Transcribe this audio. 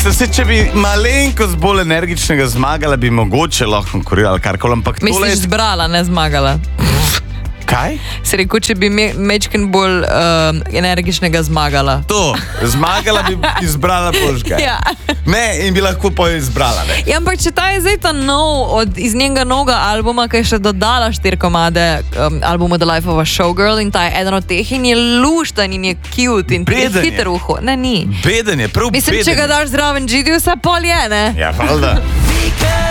Se, če bi malenkost bolj energičnega zmagala, bi mogoče lahko konkurirala karkoli, ampak tole Misliš, zbrala, ne zmagala. Kaj? Si rekel, če bi mečken bolj energičnega zmagala. To, zmagala bi izbrala požgaj. Ja. Ne, in bi lahko izbrala. Ne. Ja, ampak če ta je zdaj ta nov, iz njenega novega albuma, ki je še dodala 4 komade albumu The Life of a Showgirl in ta je eden od teh in je luštan in je cute in je hiter uho. Ne, ni. Beden je, prav Mislim, beden. če ga daš zraven Gidiusa, pol je, ne? Ja, valjda.